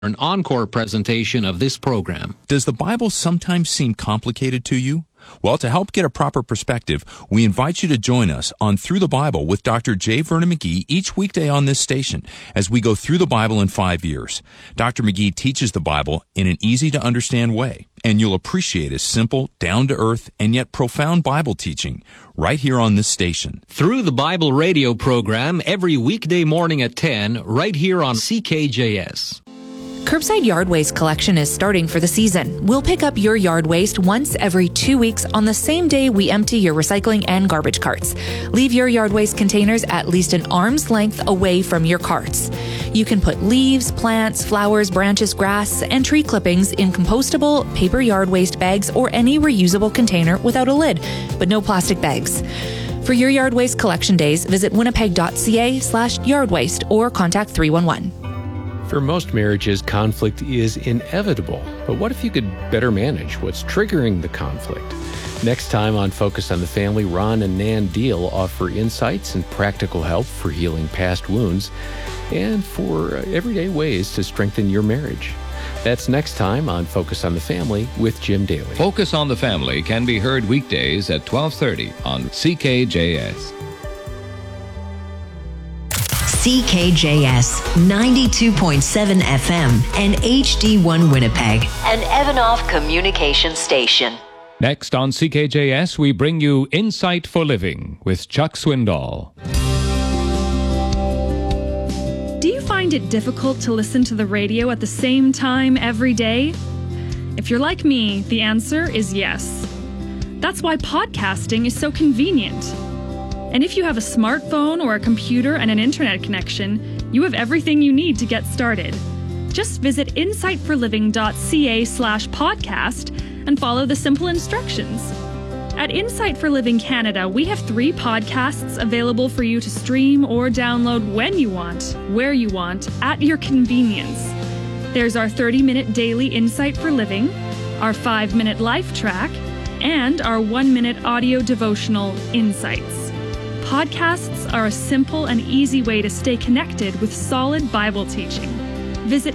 An encore presentation of this program. Does the Bible sometimes seem complicated to you? Well, to help get a proper perspective, we invite you to join us on Through the Bible with Dr. J. Vernon McGee each weekday on this station as we go through the Bible in 5 years. Dr. McGee teaches the Bible in an easy-to-understand way, and you'll appreciate his simple, down-to-earth, and yet profound Bible teaching right here on this station. Through the Bible radio program every weekday morning at 10, right here on CKJS. Curbside Yard Waste collection is starting for the season. We'll pick up your yard waste once every 2 weeks on the same day we empty your recycling and garbage carts. Leave your yard waste containers at least an arm's length away from your carts. You can put leaves, plants, flowers, branches, grass, and tree clippings in compostable paper yard waste bags or any reusable container without a lid, but no plastic bags. For your yard waste collection days, visit winnipeg.ca/yardwaste or contact 311. For most marriages, conflict is inevitable. But what if you could better manage what's triggering the conflict? Next time on Focus on the Family, Ron and Nan Deal offer insights and practical help for healing past wounds and for everyday ways to strengthen your marriage. That's next time on Focus on the Family with Jim Daly. Focus on the Family can be heard weekdays at 12:30 on CKJS. CKJS 92.7 FM and HD1 Winnipeg, an Evanoff communication station. Next on CKJS, we bring you Insight for Living with Chuck Swindoll. Do you find it difficult to listen to the radio at the same time every day? If you're like me, the answer is yes. That's why podcasting is so convenient. And if you have a smartphone or a computer and an internet connection, you have everything you need to get started. Just visit insightforliving.ca/podcast and follow the simple instructions. At Insight for Living Canada, we have 3 podcasts available for you to stream or download when you want, where you want, at your convenience. There's our 30-minute daily Insight for Living, our 5-minute life track, and our 1-minute audio devotional Insights. Podcasts are a simple and easy way to stay connected with solid Bible teaching. Visit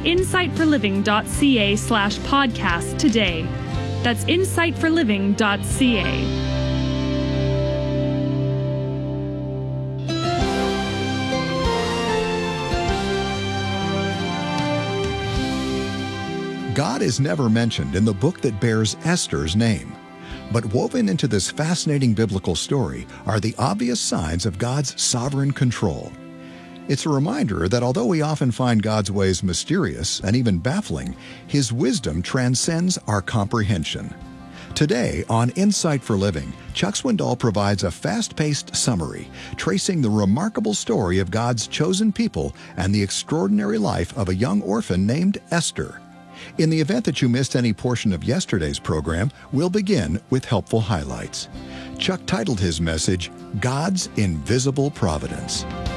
insightforliving.ca/podcast today. That's insightforliving.ca. God is never mentioned in the book that bears Esther's name. But woven into this fascinating biblical story are the obvious signs of God's sovereign control. It's a reminder that although we often find God's ways mysterious and even baffling, His wisdom transcends our comprehension. Today on Insight for Living, Chuck Swindoll provides a fast-paced summary tracing the remarkable story of God's chosen people and the extraordinary life of a young orphan named Esther. In the event that you missed any portion of yesterday's program, we'll begin with helpful highlights. Chuck titled his message, God's Invisible Providence.